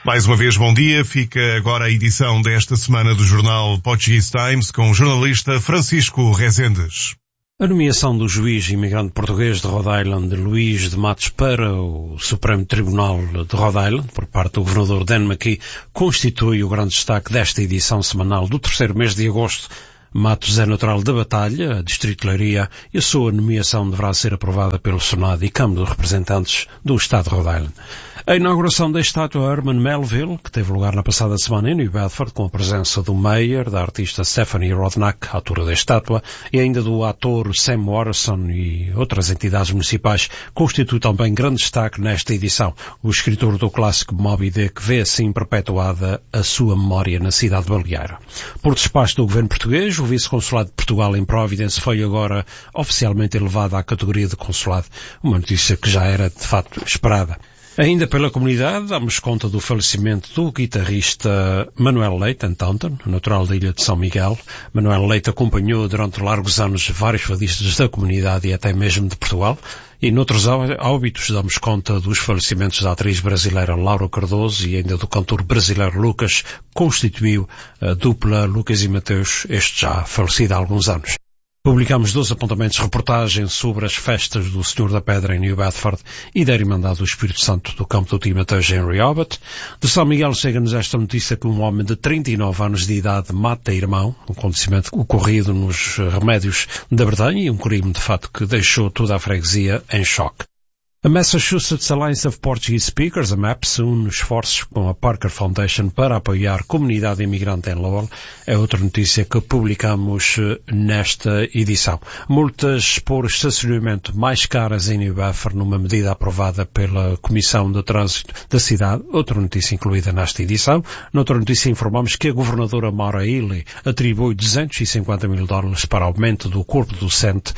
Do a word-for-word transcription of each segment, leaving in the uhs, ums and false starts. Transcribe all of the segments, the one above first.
Mais uma vez, bom dia. Fica agora a edição desta semana do jornal Portuguese Times com o jornalista Francisco Rezendes. A nomeação do juiz imigrante português de Rhode Island, Luís de Matos, para o Supremo Tribunal de Rhode Island, por parte do governador Dan McKee, constitui o grande destaque desta edição semanal do terceiro mês de agosto. Matos é natural da Batalha, Distrito de Leiria, e a sua nomeação deverá ser aprovada pelo Senado e Câmara de Representantes do Estado de Rhode Island. A inauguração da estátua Herman Melville, que teve lugar na passada semana em New Bedford, com a presença do Mayor, da artista Stephanie Rodnack, autora da estátua, e ainda do ator Sam Morrison e outras entidades municipais, constitui também grande destaque nesta edição. O escritor do clássico Moby Dick vê assim perpetuada a sua memória na cidade de Baleeira. Por despacho do governo português, o vice-consulado de Portugal em Providence foi agora oficialmente elevado à categoria de consulado, uma notícia que já era de facto esperada. Ainda pela comunidade, damos conta do falecimento do guitarrista Manuel Leite, em Taunton, natural da ilha de São Miguel. Manuel Leite acompanhou durante largos anos vários fadistas da comunidade e até mesmo de Portugal. E noutros óbitos damos conta dos falecimentos da atriz brasileira Laura Cardoso e ainda do cantor brasileiro Lucas, constituiu a dupla Lucas e Mateus, este já falecido há alguns anos. Publicamos dois apontamentos de reportagem sobre as festas do Senhor da Pedra em New Bedford e da Irmandade do Espírito Santo do Campo do Timateus em Rehoboth. De São Miguel chega-nos esta notícia que um homem de trinta e nove anos de idade mata irmão, um acontecimento ocorrido nos remédios da Bretanha e um crime de fato que deixou toda a freguesia em choque. A Massachusetts Alliance of Portuguese Speakers, a MAPS, une esforços com a Parker Foundation para apoiar a comunidade imigrante em Lowell. É outra notícia que publicamos nesta edição. Multas por estacionamento mais caras em New Bedford, numa medida aprovada pela Comissão de Trânsito da cidade. Outra notícia incluída nesta edição. Noutra notícia informamos que a governadora Maura Healey atribui duzentos e cinquenta mil dólares para aumento do corpo docente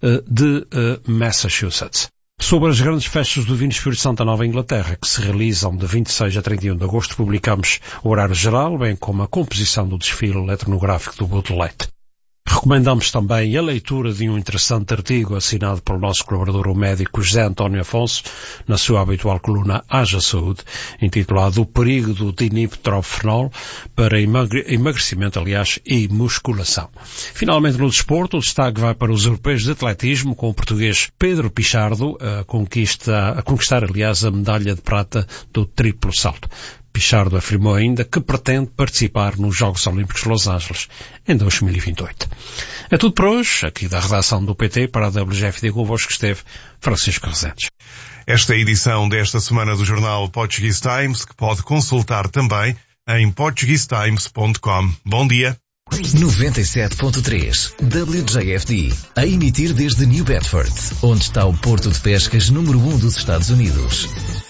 de Massachusetts. Sobre as grandes festas do Divino Espírito Santo da Nova Inglaterra, que se realizam de vinte e seis a trinta e um de agosto, publicamos o horário geral, bem como a composição do desfile etnográfico do Baudelaire. Recomendamos também a leitura de um interessante artigo assinado pelo nosso colaborador, o médico José António Afonso, na sua habitual coluna Haja Saúde, intitulado O Perigo do Diniptrofenol para emagrecimento, aliás, e musculação. Finalmente, no desporto, o destaque vai para os europeus de atletismo, com o português Pedro Pichardo a, conquista, a conquistar, aliás, a medalha de prata do triplo salto. Pichardo afirmou ainda que pretende participar nos Jogos Olímpicos de Los Angeles em dois mil e vinte e oito. É tudo por hoje, aqui da redação do P T para a W G F D, convosco esteve Francisco Rezendes. Esta é a edição desta semana do jornal Portuguese Times, que pode consultar também em portuguese times ponto com. Bom dia. noventa e sete ponto três W J F D, a emitir desde New Bedford, onde está o porto de pescas número um dos Estados Unidos.